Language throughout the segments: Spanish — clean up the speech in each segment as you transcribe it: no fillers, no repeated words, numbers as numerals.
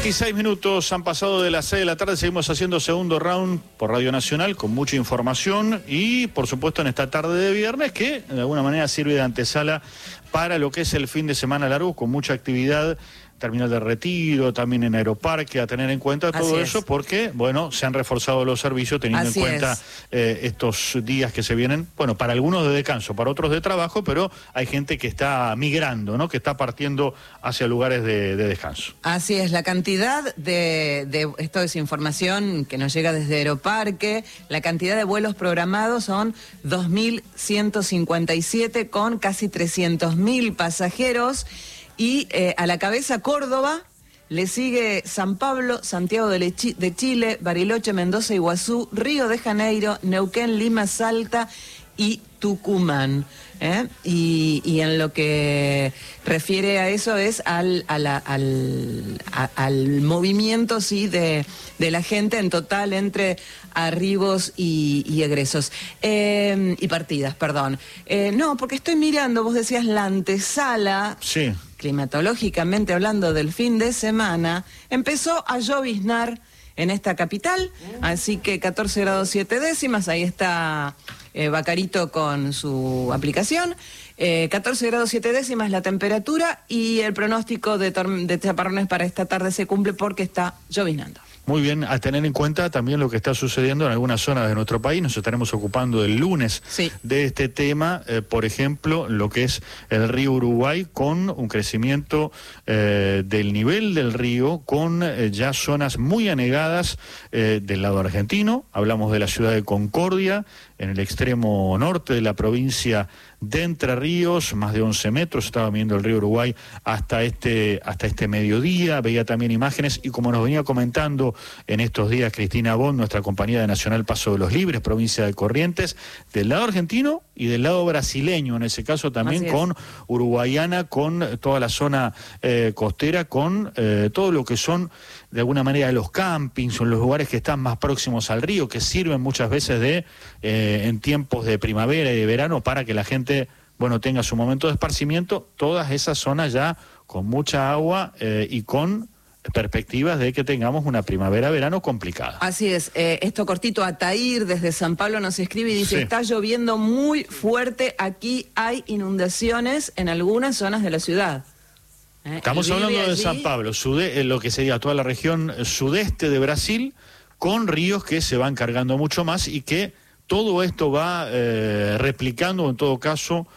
26 minutos han pasado de las 6 de la tarde, seguimos haciendo segundo round por Radio Nacional con mucha información y por supuesto en esta tarde de viernes que de alguna manera sirve de antesala para lo que es el fin de semana largo con mucha actividad. Terminal de Retiro, también en Aeroparque, a tener en cuenta todo eso porque, bueno, se han reforzado los servicios teniendo en cuenta estos días que se vienen, bueno, para algunos de descanso, para otros de trabajo, pero hay gente que está migrando, ¿no? Que está partiendo hacia lugares de descanso. Así es, la cantidad de esto es información que nos llega desde Aeroparque, la cantidad de vuelos programados son 2.157 con casi 300.000 pasajeros. Y a la cabeza Córdoba, le sigue San Pablo, Santiago de Chile, Bariloche, Mendoza, Iguazú, Río de Janeiro, Neuquén, Lima, Salta y Tucumán. Y en lo que refiere a eso es al movimiento sí de la gente en total entre arribos y egresos y partidas, perdón. No, porque estoy mirando, vos decías la antesala. Sí. Climatológicamente hablando del fin de semana, empezó a lloviznar en esta capital, así que 14 grados 7 décimas, ahí está Bacarito con su aplicación, 14 grados 7 décimas la temperatura y el pronóstico de chaparrones para esta tarde se cumple porque está lloviznando. Muy bien, a tener en cuenta también lo que está sucediendo en algunas zonas de nuestro país. Nos estaremos ocupando el lunes de este tema, por ejemplo, lo que es el río Uruguay, con un crecimiento del nivel del río, con ya zonas muy anegadas del lado argentino. Hablamos de la ciudad de Concordia, en el extremo norte de la provincia de Entre Ríos, más de 11 metros, estaba viendo el río Uruguay hasta este mediodía, veía también imágenes, y como nos venía comentando en estos días Cristina Bond, nuestra compañía de Nacional Paso de los Libres, provincia de Corrientes, del lado argentino y del lado brasileño, en ese caso también con Uruguayana, con toda la zona costera, con todo lo que son de alguna manera los campings o los lugares que están más próximos al río, que sirven muchas veces en tiempos de primavera y de verano para que la gente, bueno, tenga su momento de esparcimiento. Todas esas zonas ya con mucha agua y con perspectivas de que tengamos una primavera-verano complicada. Así es, esto cortito, Ataír desde San Pablo nos escribe y dice, está lloviendo muy fuerte, aquí hay inundaciones en algunas zonas de la ciudad. Estamos hablando de San Pablo, lo que sería toda la región sudeste de Brasil, con ríos que se van cargando mucho más y que todo esto va replicando, en todo caso,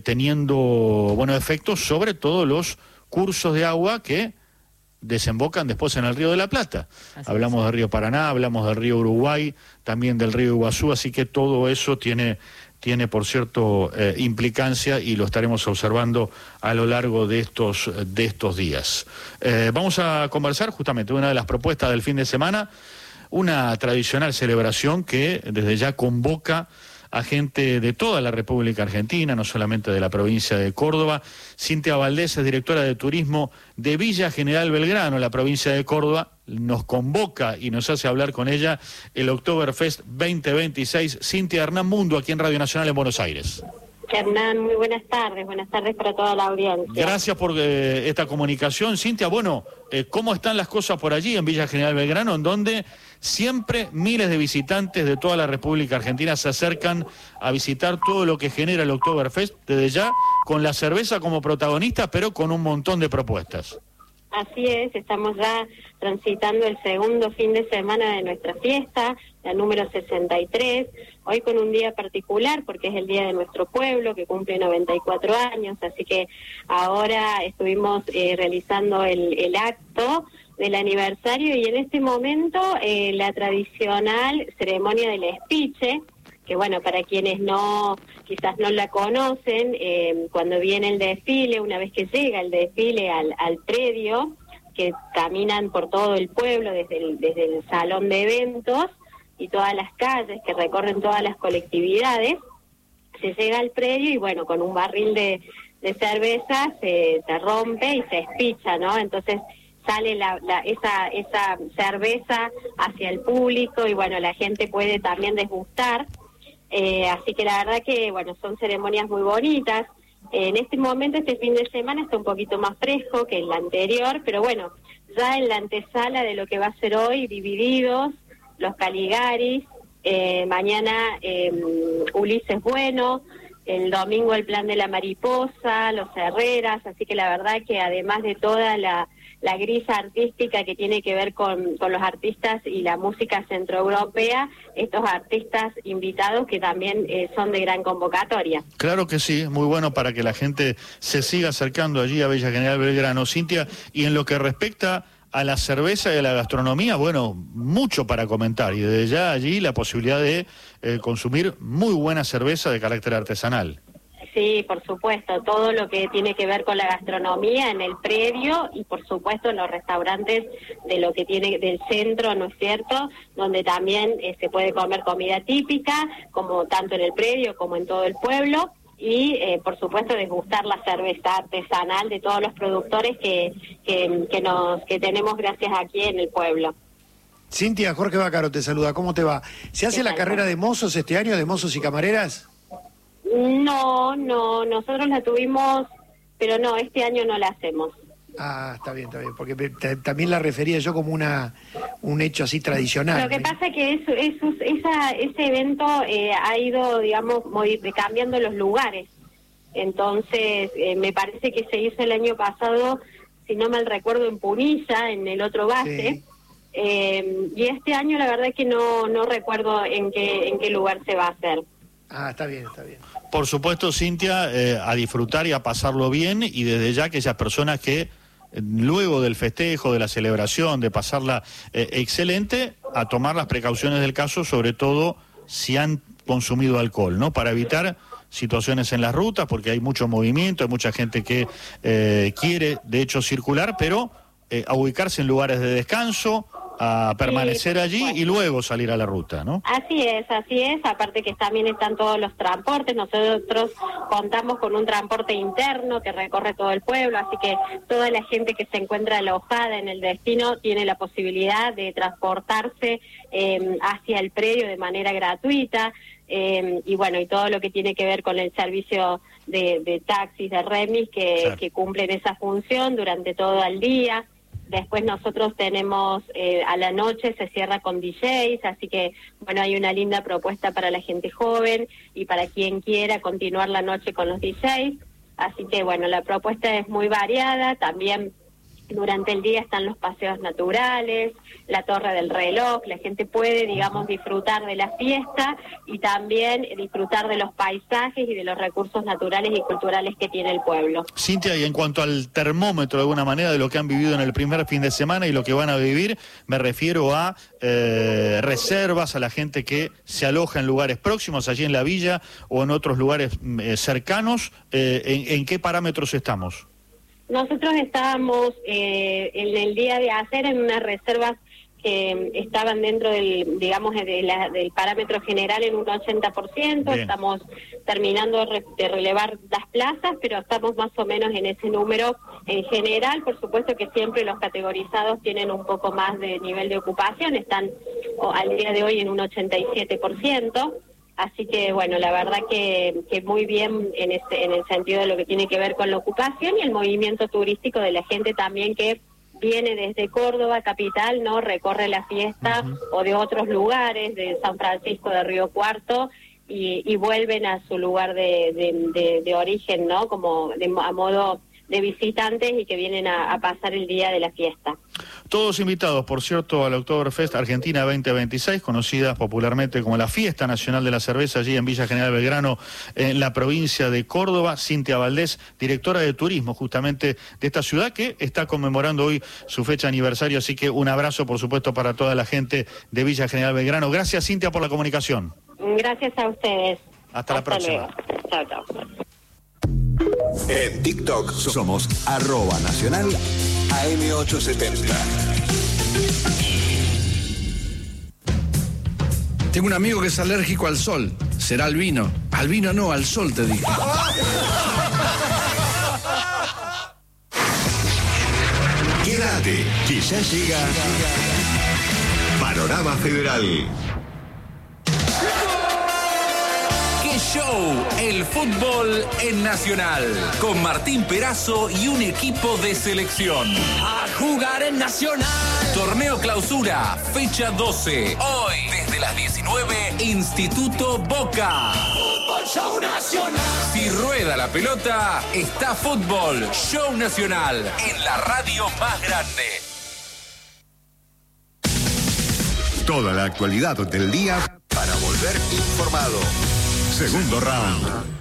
teniendo efectos sobre todos los cursos de agua que desembocan después en el Río de la Plata. Hablamos del río Paraná, hablamos del río Uruguay, también del río Iguazú, así que todo eso tiene por cierto implicancia y lo estaremos observando a lo largo de estos días. Vamos a conversar justamente una de las propuestas del fin de semana, una tradicional celebración que desde ya convoca a gente de toda la República Argentina, no solamente de la provincia de Córdoba. Cintia Valdés es directora de turismo de Villa General Belgrano, la provincia de Córdoba. Nos convoca y nos hace hablar con ella el Oktoberfest 2026. Cintia, Hernán Mundo, aquí en Radio Nacional en Buenos Aires. Hernán, muy buenas tardes para toda la audiencia. Gracias por esta comunicación. Cintia, ¿cómo están las cosas por allí en Villa General Belgrano, en donde siempre miles de visitantes de toda la República Argentina se acercan a visitar todo lo que genera el Oktoberfest, desde ya con la cerveza como protagonista, pero con un montón de propuestas? Así es, estamos ya transitando el segundo fin de semana de nuestra fiesta, la número 63, hoy con un día particular porque es el día de nuestro pueblo que cumple 94 años, así que ahora estuvimos realizando el acto del aniversario y en este momento la tradicional ceremonia del espiche, que bueno, para quienes quizás no la conocen, cuando viene el desfile, una vez que llega el desfile al predio, que caminan por todo el pueblo desde el salón de eventos y todas las calles que recorren todas las colectividades, se llega al predio y bueno, con un barril de cerveza se rompe y se espicha, ¿no? Entonces sale esa cerveza hacia el público y bueno, la gente puede también degustar. Así que la verdad que, bueno, son ceremonias muy bonitas. En este momento, este fin de semana está un poquito más fresco que el anterior, pero bueno, ya en la antesala de lo que va a ser hoy, Divididos, Los Caligaris, mañana Ulises Bueno, el domingo el Plan de la Mariposa, Los Herreras, así que la verdad que además de toda la grisa artística que tiene que ver con los artistas y la música centroeuropea, estos artistas invitados que también son de gran convocatoria. Claro que sí, muy bueno para que la gente se siga acercando allí a Villa General Belgrano. Cintia, y en lo que respecta a la cerveza y a la gastronomía, bueno, mucho para comentar, y desde ya allí la posibilidad de consumir muy buena cerveza de carácter artesanal. Sí, por supuesto, todo lo que tiene que ver con la gastronomía en el predio y por supuesto en los restaurantes de lo que tiene del centro, ¿no es cierto?, donde también se puede comer comida típica, como tanto en el predio como en todo el pueblo. Y por supuesto degustar la cerveza artesanal de todos los productores que tenemos gracias aquí en el pueblo. Cintia, Jorge Bácaro te saluda, ¿cómo te va? ¿Se hace la carrera de mozos este año, de mozos y camareras? No, nosotros la tuvimos, pero no, este año no la hacemos. Ah, está bien, porque también la refería yo como un hecho así tradicional. Lo que pasa es que ese evento ha ido, digamos, cambiando los lugares. Entonces, me parece que se hizo el año pasado, si no mal recuerdo, en Punilla, en el otro base. Sí. Y este año la verdad es que no recuerdo en qué lugar se va a hacer. Ah, está bien, está bien. Por supuesto, Cintia, a disfrutar y a pasarlo bien, y desde ya aquellas personas que luego del festejo, de la celebración, de pasarla excelente, a tomar las precauciones del caso, sobre todo si han consumido alcohol, ¿no? Para evitar situaciones en las rutas, porque hay mucho movimiento, hay mucha gente que quiere, de hecho, circular, pero a ubicarse en lugares de descanso, a permanecer allí y luego salir a la ruta, ¿no? Así es, aparte que también están todos los transportes, nosotros contamos con un transporte interno que recorre todo el pueblo, así que toda la gente que se encuentra alojada en el destino tiene la posibilidad de transportarse hacia el predio de manera gratuita, y bueno, y todo lo que tiene que ver con el servicio de taxis, de remis, que cumplen esa función durante todo el día. Después nosotros tenemos, a la noche se cierra con DJs, así que, bueno, hay una linda propuesta para la gente joven y para quien quiera continuar la noche con los DJs. Así que, bueno, la propuesta es muy variada. También durante el día están los paseos naturales, la Torre del Reloj. La gente puede, digamos, disfrutar de la fiesta y también disfrutar de los paisajes y de los recursos naturales y culturales que tiene el pueblo. Cintia, y en cuanto al termómetro, de alguna manera, de lo que han vivido en el primer fin de semana y lo que van a vivir, me refiero a reservas, a la gente que se aloja en lugares próximos, allí en la villa o en otros lugares cercanos. ¿En qué parámetros estamos? Nosotros estábamos en el día de ayer en unas reservas que estaban dentro del, digamos, del parámetro general en un 80%. Bien. Estamos terminando de relevar las plazas, pero estamos más o menos en ese número en general. Por supuesto que siempre los categorizados tienen un poco más de nivel de ocupación, están al día de hoy en un 87%. Así que, bueno, la verdad que muy bien en el sentido de lo que tiene que ver con la ocupación y el movimiento turístico de la gente también que viene desde Córdoba, capital, ¿no? Recorre la fiesta, o de otros lugares, de San Francisco de Río Cuarto, y vuelven a su lugar de origen, ¿no? Como a modo de visitantes y que vienen a pasar el día de la fiesta. Todos invitados, por cierto, al Oktoberfest Argentina 2026, conocida popularmente como la Fiesta Nacional de la Cerveza, allí en Villa General Belgrano, en la provincia de Córdoba. Cintia Valdés, directora de turismo justamente de esta ciudad, que está conmemorando hoy su fecha aniversario, así que un abrazo, por supuesto, para toda la gente de Villa General Belgrano. Gracias, Cintia, por la comunicación. Gracias a ustedes. Hasta la próxima. Luego. Chao, chao. En TikTok somos @nacional AM870. Tengo un amigo que es alérgico al sol. Será al vino. Al vino no, al sol te dije. Quédate, que ya llega Panorama Federal. ¡Qué show! El fútbol en Nacional. Con Martín Perazo y un equipo de selección. A jugar en Nacional. Torneo Clausura, fecha 12. Hoy, desde las 19, Instituto Boca. Fútbol Show Nacional. Si rueda la pelota, está Fútbol Show Nacional en la radio más grande. Toda la actualidad del día para volver informado. Segundo round.